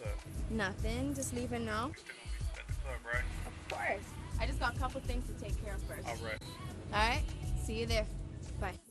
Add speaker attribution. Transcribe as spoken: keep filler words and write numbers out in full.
Speaker 1: up?
Speaker 2: Nothing. Just leaving now.
Speaker 1: You still gonna meet at the club, right?
Speaker 2: Of course. I just got a couple things to take care of first.
Speaker 1: All right.
Speaker 2: All right. See you there. Bye.